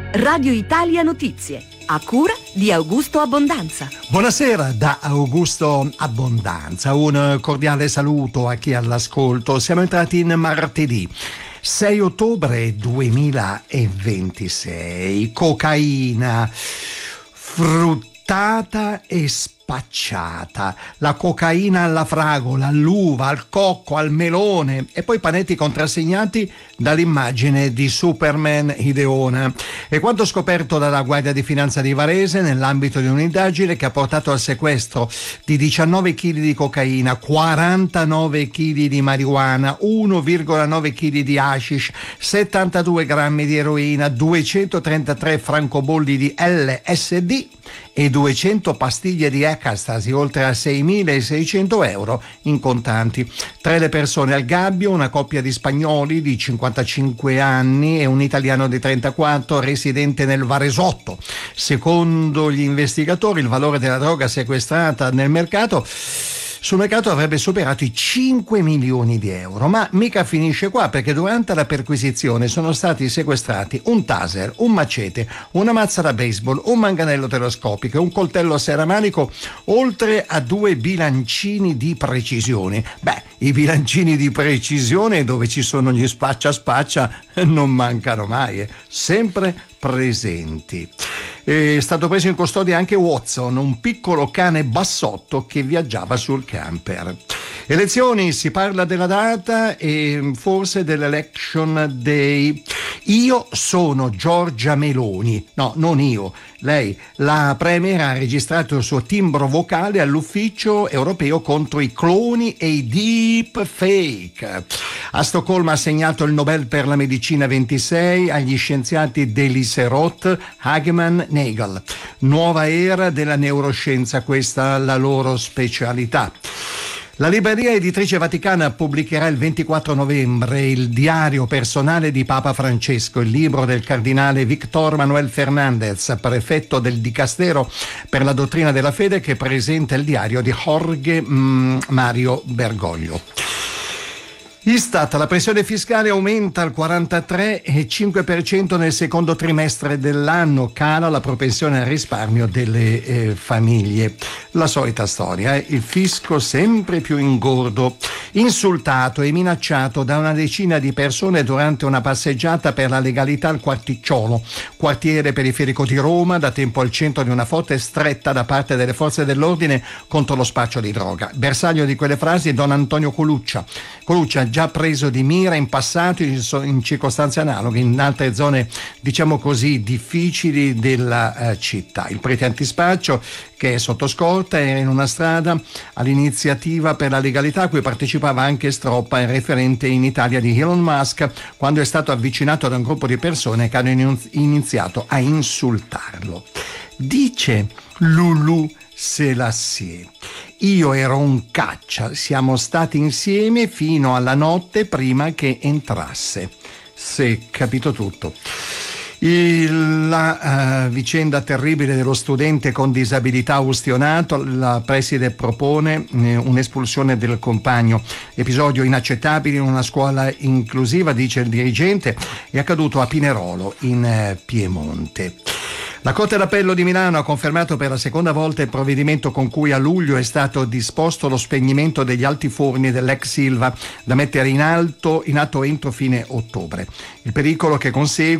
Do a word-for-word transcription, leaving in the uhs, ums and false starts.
Radio Italia Notizie, a cura di Augusto Abbondanza. Buonasera da Augusto Abbondanza, un cordiale saluto a chi è all'ascolto. Siamo entrati in martedì sei ottobre duemilaventisei. Cocaina, fruttata e spacciata. La cocaina alla fragola, all'uva, al cocco, al melone e poi panetti contrassegnati dall'immagine di Superman Ideona. E quanto scoperto dalla Guardia di Finanza di Varese nell'ambito di un'indagine che ha portato al sequestro di diciannove chili di cocaina, quarantanove chili di marijuana, uno virgola nove chili di hashish, settantadue grammi di eroina, duecentotrentatré francobolli di L S D e duecento pastiglie di ecstasy, oltre a seimilaseicento euro in contanti. Tre le persone al gabbio, una coppia di spagnoli di cinquantacinque anni e un italiano di trentaquattro residente nel Varesotto. Secondo gli investigatori il valore della droga sequestrata nel mercato sul mercato avrebbe superato i cinque milioni di euro, ma mica finisce qua, perché durante la perquisizione sono stati sequestrati un taser, un macete, una mazza da baseball, un manganello telescopico e un coltello a serramanico, oltre a due bilancini di precisione. Beh, i bilancini di precisione, dove ci sono gli spaccia spaccia, non mancano mai, eh. sempre presenti. È stato preso in custodia anche Watson, un piccolo cane bassotto che viaggiava sul camper. Elezioni, si parla della data e forse dell'election day. Io sono Giorgia Meloni, no, non io, lei. La premier ha registrato il suo timbro vocale all'ufficio europeo contro i cloni e i deep fake. A Stoccolma ha assegnato il Nobel per la medicina ventisei agli scienziati Delise Roth, Hagemann, Nagel. Nuova era della neuroscienza, questa la loro specialità. La libreria editrice Vaticana pubblicherà il ventiquattro novembre il diario personale di Papa Francesco, il libro del cardinale Victor Manuel Fernandez, prefetto del Dicastero per la dottrina della fede, che presenta il diario di Jorge mm, Mario Bergoglio. Istat, la pressione fiscale aumenta al quarantatré virgola cinque per cento nel secondo trimestre dell'anno, cala la propensione al risparmio delle eh, famiglie. La solita storia, eh? Il fisco sempre più ingordo, insultato e minacciato da una decina di persone durante una passeggiata per la legalità al Quarticciolo, quartiere periferico di Roma, da tempo al centro di una forte stretta da parte delle forze dell'ordine contro lo spaccio di droga. Bersaglio di quelle frasi Don Antonio Coluccia. Coluccia già preso di mira in passato in, in circostanze analoghe in altre zone, diciamo così, difficili della eh, città. Il prete antispaccio, che è sotto scorta, era in una strada all'iniziativa per la legalità a cui partecipava anche Stroppa, il referente in Italia di Elon Musk, quando è stato avvicinato da un gruppo di persone che hanno iniziato a insultarlo. Dice Lulu Selassie: io ero un caccia, siamo stati insieme fino alla notte prima che entrasse. Si è capito tutto. Il, la uh, vicenda terribile dello studente con disabilità ustionato, la preside propone eh, un'espulsione del compagno. Episodio inaccettabile in una scuola inclusiva, dice il dirigente, è accaduto a Pinerolo in eh, Piemonte. La Corte d'Appello di Milano ha confermato per la seconda volta il provvedimento con cui a luglio è stato disposto lo spegnimento degli altiforni dell'ex Silva, da mettere in, alto, in atto entro fine ottobre. Il pericolo che consegue